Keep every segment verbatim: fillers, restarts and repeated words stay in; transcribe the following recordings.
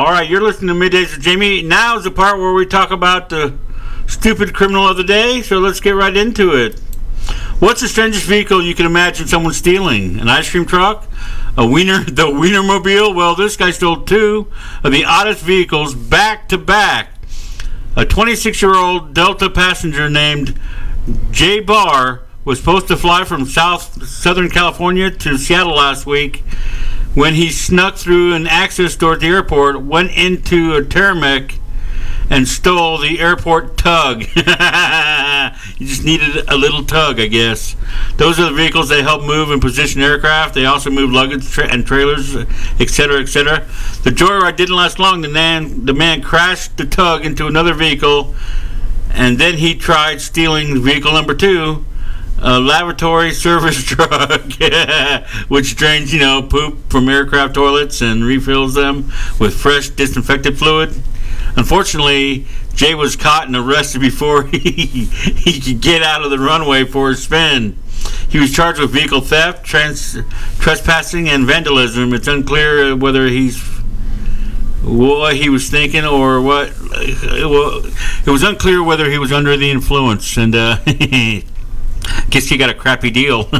All right, you're listening to Middays with Jamie. Now is the part where we talk about the stupid criminal of the day, so let's get right into it. What's the strangest vehicle you can imagine someone stealing? An ice cream truck? A wiener? The Wienermobile? Well, this guy stole two of the oddest vehicles back to back. A twenty-six-year-old Delta passenger named Jay Barr was supposed to fly from South Southern California to Seattle last week when he snuck through an access door at the airport, went into a Taramek, and stole the airport tug. You just needed a little tug, I guess. Those are the vehicles that help move and position aircraft. They also move luggage tra- and trailers, et cetera, et cetera. The joyride didn't last long. The man, the man crashed the tug into another vehicle, and then he tried stealing vehicle number two, a lavatory service truck, which drains, you know, poop from aircraft toilets and refills them with fresh disinfectant fluid. Unfortunately, Jay was caught and arrested before he, he could get out of the runway for his spin. He was charged with vehicle theft, trans, trespassing, and vandalism. It's unclear whether he's what he was thinking or what. Well, it was unclear whether he was under the influence, and uh, guess he got a crappy deal.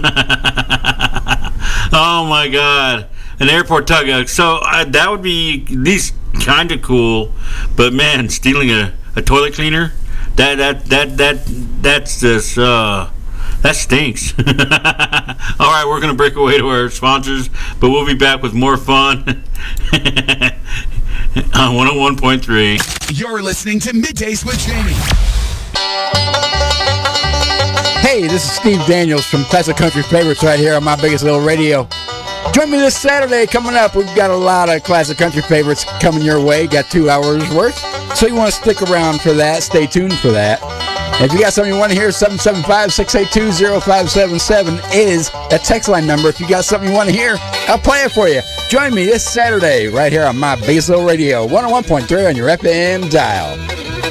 Oh my God. An airport tug. So uh, that would be at least kind of cool, but man, stealing a, a toilet cleaner, that that that that that's just uh, that stinks. All right, we're gonna break away to our sponsors, but we'll be back with more fun on one oh one point three. You're listening to Middays with Jamie. Hey, this is Steve Daniels from Classic Country Favorites right here on My Biggest Little Radio. Join me this Saturday coming up. We've got a lot of classic country favorites coming your way. Got two hours worth. So you want to stick around for that. Stay tuned for that. If you got something you want to hear, seven seven five, six eight two, zero five seven seven is that text line number. If you got something you want to hear, I'll play it for you. Join me this Saturday right here on My Biggest Little Radio, one oh one point three on your F M dial.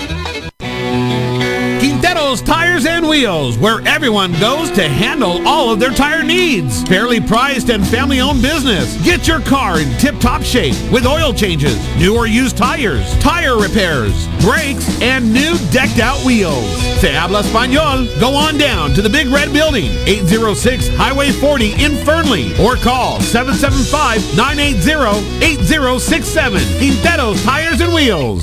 Quintero's Tires and Wheels, where everyone goes to handle all of their tire needs. Fairly priced and family-owned business. Get your car in tip-top shape with oil changes, new or used tires, tire repairs, brakes, and new decked-out wheels. Se habla español. Go on down to the Big Red Building, eight oh six Highway forty in Fernley, or call seven seven five, nine eight zero, eight zero six seven. Quintero's Tires and Wheels.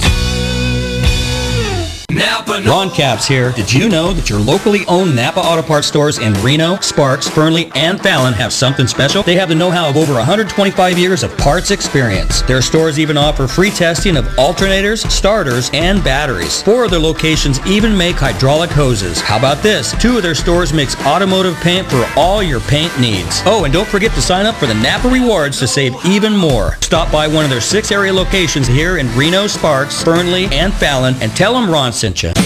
Napa. Ron Capps here. Did you know that your locally owned Napa Auto Parts stores in Reno, Sparks, Fernley, and Fallon have something special? They have the know-how of over one hundred twenty-five years of parts experience. Their stores even offer free testing of alternators, starters, and batteries. Four of their locations even make hydraulic hoses. How about this? Two of their stores mix automotive paint for all your paint needs. Oh, and don't forget to sign up for the Napa Rewards to save even more. Stop by one of their six area locations here in Reno, Sparks, Fernley, and Fallon, and tell them Ron sent you.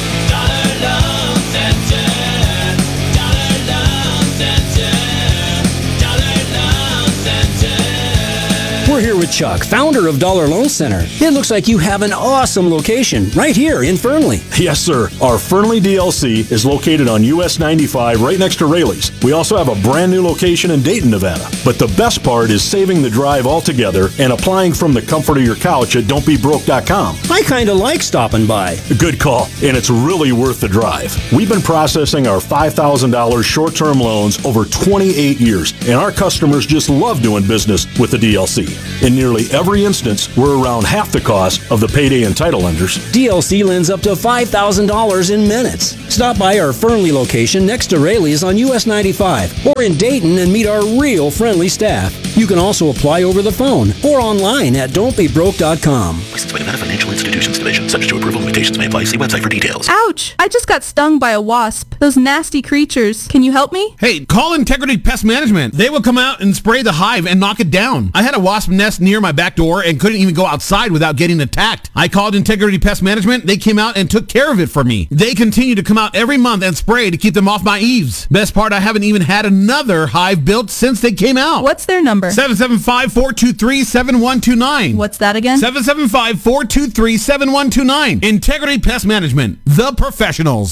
We're here with Chuck, founder of Dollar Loan Center. It looks like you have an awesome location right here in Fernley. Yes, sir. Our Fernley D L C is located on U S ninety-five right next to Raley's. We also have a brand new location in Dayton, Nevada. But the best part is saving the drive altogether and applying from the comfort of your couch at don't be broke dot com. I kind of like stopping by. Good call, and it's really worth the drive. We've been processing our five thousand dollars short-term loans over twenty-eight years, and our customers just love doing business with the D L C. In nearly every instance, we're around half the cost of the payday and title lenders. D L C lends up to five thousand dollars in minutes. Stop by our Fernley location next to Raley's on U S ninety-five or in Dayton and meet our real friendly staff. You can also apply over the phone or online at don't be broke dot com. Licensed by Nevada Financial Institutions Division. Subject to approval. Limitations may apply. See website for details. Ouch! I just got stung by a wasp. Those nasty creatures. Can you help me? Hey, call Integrity Pest Management. They will come out and spray the hive and knock it down. I had a wasp nest near my back door and couldn't even go outside without getting attacked. I called Integrity Pest Management. They came out and took care of it for me. They continue to come out every month and spray to keep them off my eaves. Best part, I haven't even had another hive built since they came out. What's their number? seven seven five, four two three, seven one two nine. What's that again? seven seven five, four two three, seven one two nine. Integrity Pest Management. The professionals.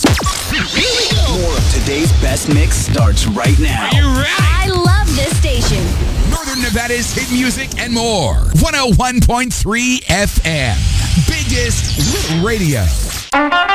More of today's best mix starts right now. Are you ready? I love this station. Northern Northern Nevada's hit music and more. one oh one point three F M. Biggest Radio.